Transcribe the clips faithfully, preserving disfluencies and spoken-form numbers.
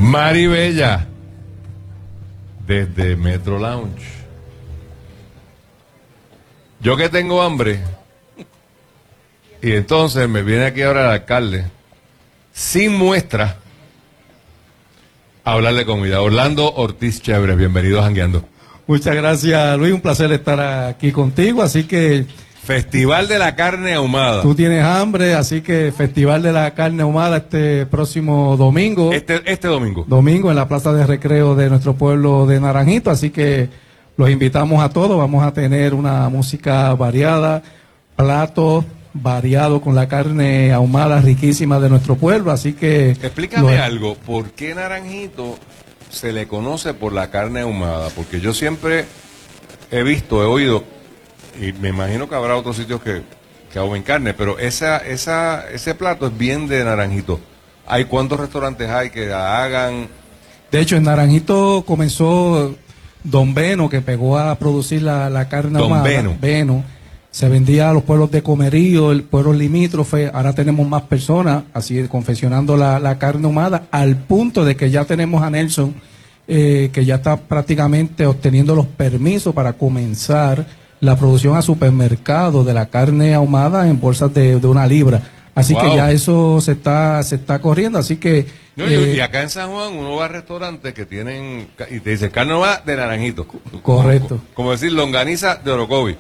Mari Bella, desde Metro Lounge. Yo que tengo hambre, y entonces me viene aquí ahora el alcalde, sin muestra, a hablar de comida. Orlando Ortiz Chévere, bienvenido a Jangueando. Muchas gracias, Luis, un placer estar aquí contigo, así que... Festival de la Carne Ahumada. Tú tienes hambre, así que Festival de la Carne Ahumada este próximo domingo. Este, este domingo. Domingo en la Plaza de Recreo de nuestro pueblo de Naranjito, así que los invitamos a todos. Vamos a tener una música variada, platos variados con la carne ahumada riquísima de nuestro pueblo, así que... Explícame los... algo, ¿por qué Naranjito se le conoce por la carne ahumada? Porque yo siempre he visto, he oído, y me imagino que habrá otros sitios que, que ahumen carne, pero esa, esa, ese plato es bien de Naranjito. ¿Hay cuántos restaurantes hay que la hagan? De hecho, en Naranjito comenzó Don Beno, que pegó a producir la, la carne Don ahumada. Beno. Beno. Se vendía a los pueblos de Comerío, el pueblo limítrofe. Ahora tenemos más personas así confeccionando la, la carne ahumada, al punto de que ya tenemos a Nelson, eh, que ya está prácticamente obteniendo los permisos para comenzar la producción a supermercado de la carne ahumada en bolsas de, de una libra. Así wow. que ya eso se está se está corriendo, así que... No, eh, y acá en San Juan uno va a restaurantes que tienen, y te dice carne ahumada de Naranjito. Correcto. Como, como decir longaniza de Orocovi.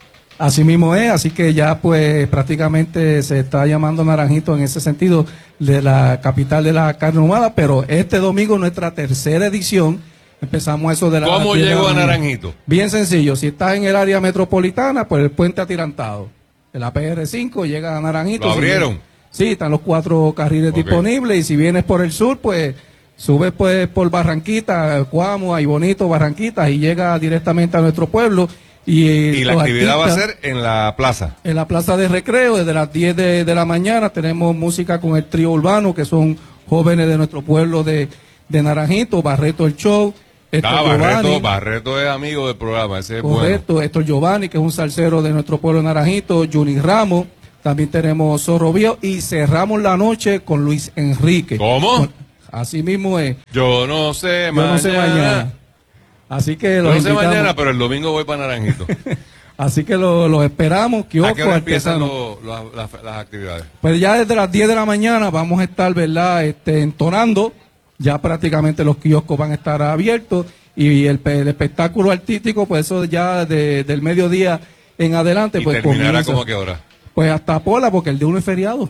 Así mismo es, así que ya pues prácticamente se está llamando Naranjito en ese sentido de la capital de la carne ahumada, pero este domingo nuestra tercera edición, empezamos eso de la... ¿Cómo llego a Naranjito? Bien sencillo, si estás en el área metropolitana, pues el puente atirantado, de la P R cinco llega a Naranjito. ¿Lo abrieron? Si, sí, están los cuatro carriles okay. disponibles, y si vienes por el sur, pues subes pues por Barranquita, Cuamo, ahí bonito, Barranquita, y llega directamente a nuestro pueblo. Y, y la actividad va a ser en la plaza. En la plaza de recreo, desde las diez de, de la mañana tenemos música con el trío urbano, que son jóvenes de nuestro pueblo de, de Naranjito, Barreto el show. Ah, Barreto, Barreto es amigo del programa, ese es correcto, bueno. Héctor Giovanni, que es un salsero de nuestro pueblo de Naranjito, Juni Ramos, también tenemos Zorro Bio, y cerramos la noche con Luis Enrique. ¿Cómo? Con, así mismo es. Yo no sé Yo mañana. no sé mañana. Así que los no sé invitamos. mañana, pero el domingo voy para Naranjito. Así que los lo esperamos. ¿A qué hora empiezan lo, lo, las, las actividades? Pues ya desde las diez de la mañana vamos a estar, ¿verdad?, este, entonando. Ya prácticamente los kioscos van a estar abiertos. Y el, el espectáculo artístico, pues eso ya de, del mediodía en adelante. ¿Y pues terminará como a qué hora? Pues hasta Pola, porque el de uno es feriado.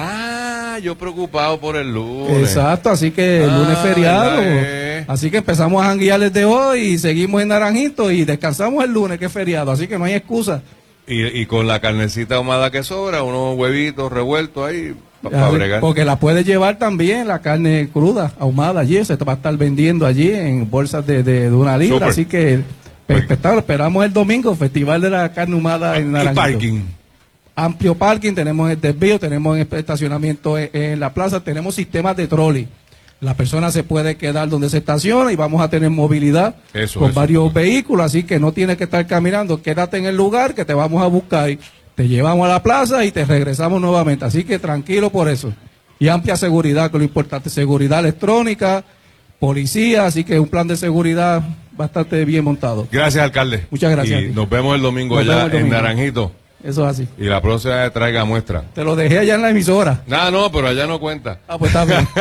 Ah, yo preocupado por el lunes. Exacto, así que el ah, lunes es feriado. Eh. Así que empezamos a janguear desde hoy y seguimos en Naranjito y descansamos el lunes, que es feriado. Así que no hay excusa. Y, y con la carnecita ahumada que sobra, unos huevitos revueltos ahí para pa bregar. Porque la puedes llevar también, la carne cruda, ahumada allí. Se te va a estar vendiendo allí en bolsas de, de, de una libra. Super. Así que espectacular. Esperamos el domingo, Festival de la Carne Ahumada en Naranjito. ¿Y parking? Amplio parking, tenemos el desvío, tenemos estacionamiento en, en la plaza, tenemos sistemas de trolley. La persona se puede quedar donde se estaciona y vamos a tener movilidad eso, con eso, varios eso. vehículos, así que no tienes que estar caminando, quédate en el lugar que te vamos a buscar, y te llevamos a la plaza y te regresamos nuevamente, así que tranquilo por eso. Y amplia seguridad, que es lo importante, seguridad electrónica, policía, así que un plan de seguridad bastante bien montado. Gracias, alcalde. Muchas gracias. Y nos vemos el domingo nos allá el domingo. en Naranjito. Eso es así. Y la próxima vez traiga muestra. Te lo dejé allá en la emisora. No, no, pero allá no cuenta. Ah, pues está bien.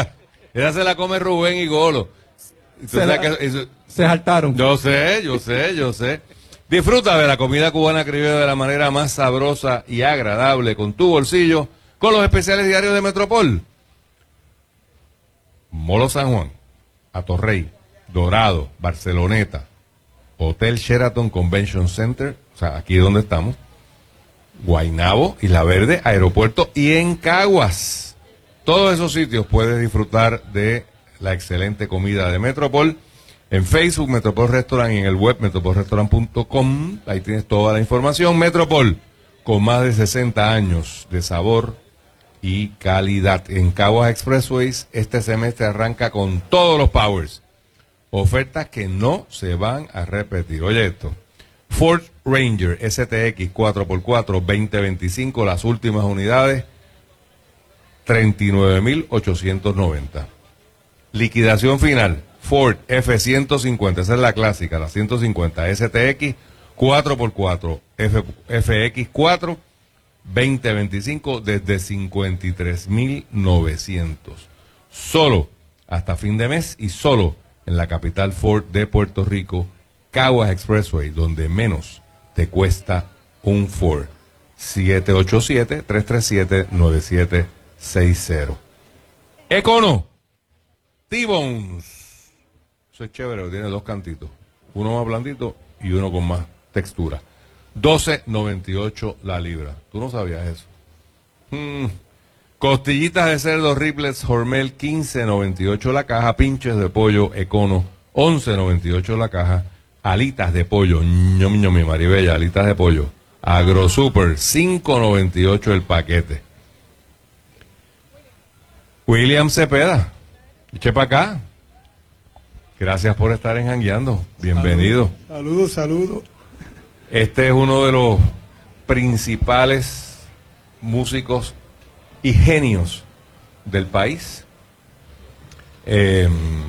Esa se la come Rubén y Golo. Se, la, que, eso, se saltaron. Yo sé, yo sé, yo sé. Disfruta de la comida cubana criolla de la manera más sabrosa y agradable con tu bolsillo, con los especiales diarios de Metropol. Molo San Juan, Atorrey, Dorado, Barceloneta, Hotel Sheraton Convention Center, o sea, aquí donde estamos, Guaynabo, Isla Verde, Aeropuerto y en Caguas. Todos esos sitios puedes disfrutar de la excelente comida de Metropol. En Facebook, Metropol Restaurant, y en el web metropol restaurant punto com. Ahí tienes toda la información. Metropol, con más de sesenta años de sabor y calidad. En Caguas Expressways, este semestre arranca con todos los powers. Ofertas que no se van a repetir. Oye esto. Ford Ranger S T X cuatro por cuatro veinte veinticinco, las últimas unidades, treinta y nueve mil ochocientos noventa. Liquidación final. Ford F ciento cincuenta, esa es la clásica, la ciento cincuenta. S T X cuatro por cuatro, F, F X cuatro, veinte veinticinco desde cincuenta y tres mil novecientos. Solo hasta fin de mes y solo en la capital Ford de Puerto Rico, Caguas Expressway, donde menos te cuesta un Ford. siete ocho siete, tres tres siete, nueve siete seis cero. Econo T-Bones. Eso es chévere, tiene dos cantitos. Uno más blandito y uno con más textura. doce noventa y ocho la libra. ¿Tú no sabías eso? Mm. Costillitas de cerdo Riplets Hormel, quince noventa y ocho la caja. Pinches de pollo Econo, once noventa y ocho la caja. Alitas de pollo, ñomi ñomi Maribella, alitas de pollo. AgroSuper, cinco noventa y ocho el paquete. William Cepeda, eche para acá. Gracias por estar en Jangueando. Bienvenido. Saludos, saludos. Este es uno de los principales músicos y genios del país. Eh,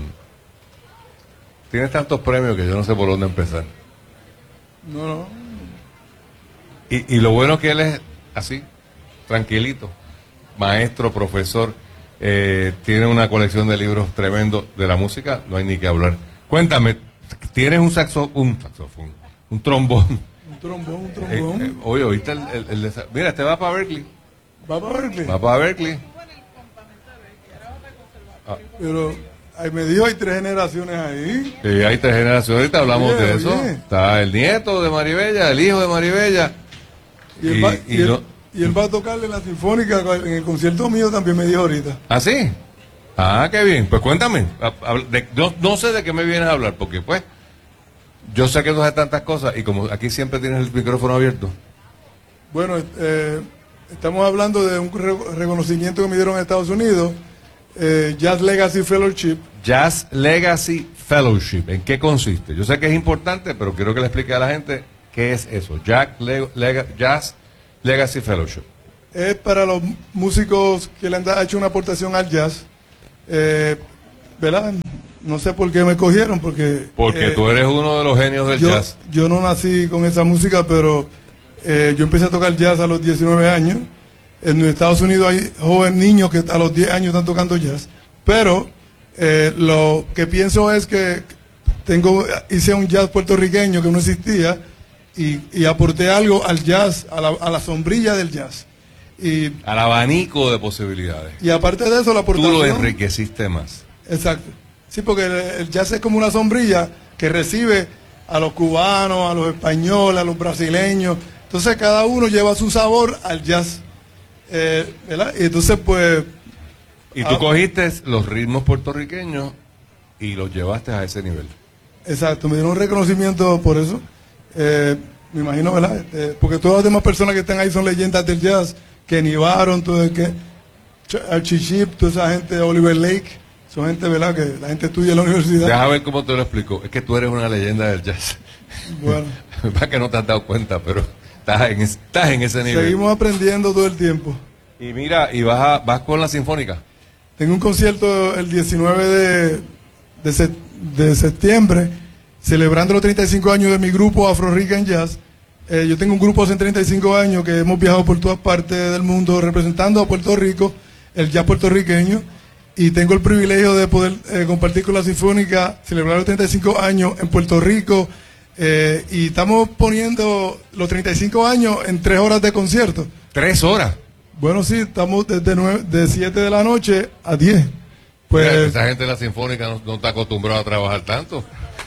tienes tantos premios que yo no sé por dónde empezar. No, no. Y, y lo bueno es que él es así, tranquilito, maestro, profesor, eh, tiene una colección de libros tremendo de la música, no hay ni que hablar. Cuéntame, ¿tienes un saxo, un saxofón, un trombón? Un trombón, un trombón. Eh, eh, oye, ¿oíste el, el, el de, mira, este va para Berkeley. ¿Va para Berkeley? Va para Berkeley. Ah. Pero ahí me dijo, hay tres generaciones ahí. Sí, hay tres generaciones, ahorita hablamos Oye, de eso. oye. Está el nieto de Maribella, el hijo de Maribella. Y, él, Y- va, y y él- no- y él va a tocarle la sinfónica en el concierto mío, también me dijo ahorita. ¿Ah, sí? Ah, qué bien. Pues cuéntame. A- a- de- no, no sé de qué me vienes a hablar, porque pues yo sé que tú haces tantas cosas y como aquí siempre tienes el micrófono abierto. Bueno, eh, estamos hablando de un re- reconocimiento que me dieron en Estados Unidos, eh, Jazz Legacy Fellowship. Jazz Legacy Fellowship, ¿en qué consiste? Yo sé que es importante, pero quiero que le explique a la gente qué es eso. Jazz, Le- Lega- Jazz Legacy Fellowship. Es para los músicos que le han da- hecho una aportación al jazz. Eh, ¿Verdad? No sé por qué me cogieron, porque... Porque eh, tú eres uno de los genios del yo, jazz. yo no nací con esa música, pero eh, yo empecé a tocar jazz a los diecinueve años. En Estados Unidos hay jóvenes niños que a los diez años están tocando jazz. Pero eh, lo que pienso es que tengo hice un jazz puertorriqueño que no existía y, y aporté algo al jazz, a la, a la sombrilla del jazz. Y, Al abanico de posibilidades. y aparte de eso, la Tú aportación... lo enriqueciste más. Exacto. Sí, porque el, el jazz es como una sombrilla que recibe a los cubanos, a los españoles, a los brasileños. Entonces cada uno lleva su sabor al jazz. Eh, ¿verdad? Y entonces pues... Y tú ah, cogiste los ritmos puertorriqueños y los llevaste a ese nivel. Exacto, me dieron un reconocimiento por eso. Eh, me imagino, ¿verdad? Eh, porque todas las demás personas que están ahí son leyendas del jazz. Kenny Barron, todo el que... Ch- Archie Shepp, toda esa gente, Oliver Lake. Son gente, ¿verdad? Que la gente estudia en la universidad. Deja ver cómo te lo explico. Es que tú eres una leyenda del jazz. Bueno, Para que no te has dado cuenta, pero estás en, es- estás en ese nivel. seguimos aprendiendo todo el tiempo. Y mira, y vas, a- vas con la Sinfónica. Tengo un concierto el diecinueve de, de, se- de septiembre, celebrando los treinta y cinco años de mi grupo Afro Rican Jazz. Eh, yo tengo un grupo hace treinta y cinco años que hemos viajado por todas partes del mundo representando a Puerto Rico, el jazz puertorriqueño, y tengo el privilegio de poder eh, compartir con la Sinfónica, celebrar los treinta y cinco años en Puerto Rico, eh, y estamos poniendo los treinta y cinco años en tres horas de concierto. Tres horas. Bueno, sí, estamos desde nueve, de siete de la noche a diez. Pues, Mira, esa gente de la Sinfónica no, no está acostumbrada a trabajar tanto.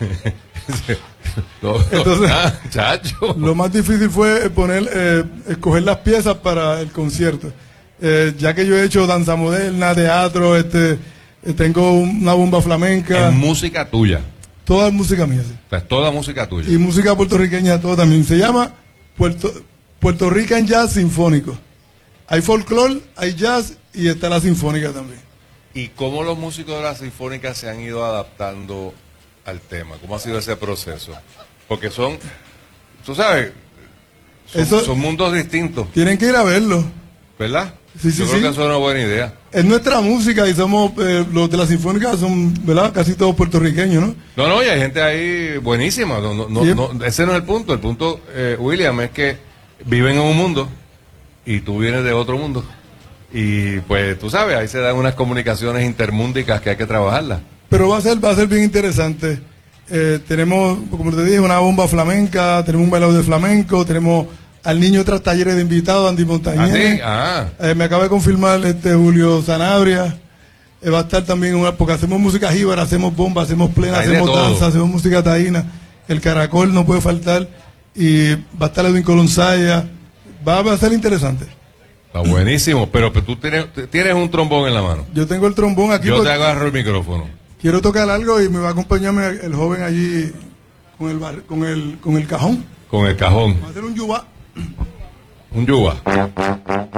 No, no, Entonces, ah, chacho. lo más difícil fue poner, eh, escoger las piezas para el concierto. Eh, ya que yo he hecho danza moderna, teatro, este, eh, tengo una bomba flamenca, Es música tuya. toda es música mía, sí. O sea, es toda música tuya. Y música puertorriqueña, todo también. Se llama Puerto, Puerto Rican Jazz Sinfónico. Hay folclore, hay jazz y está la sinfónica también. ¿Y cómo los músicos de la Sinfónica se han ido adaptando al tema? ¿Cómo ha sido ese proceso? Porque son, tú sabes, son, Eso- son mundos distintos, Tienen que ir a verlo. ¿verdad? Sí, sí, Yo creo sí. que eso es una buena idea. Es nuestra música y somos, eh, los de la Sinfónica son, ¿verdad? Casi todos puertorriqueños, ¿no? No, no, y hay gente ahí buenísima. No, no, no, Sí. no, ese no es el punto. El punto, eh, William, es que viven en un mundo y tú vienes de otro mundo. Y pues tú sabes, ahí se dan unas comunicaciones intermúndicas que hay que trabajarlas. Pero va a ser, va a ser bien interesante. Eh, tenemos, como te dije, una bomba flamenca, tenemos un bailado de flamenco, tenemos al niño tras talleres de invitados, Andy ¿Ah, Montañez. sí? Ah, Eh, me acaba de confirmar este Julio Sanabria. Eh, va a estar también, una, porque hacemos música jíbara, hacemos bomba, hacemos plena, Hay de hacemos todo. danza, hacemos música taína. El caracol no puede faltar. Y va a estar Edwin Colonsaya. Va, va a ser interesante. está buenísimo. Pero, pero tú tienes, tienes un trombón en la mano. Yo tengo el trombón aquí. Yo porque te agarro el micrófono. quiero tocar algo y me va a acompañarme el joven allí con el, bar- con el, con el cajón. Con el cajón. Va a hacer un yuba. Un yuba.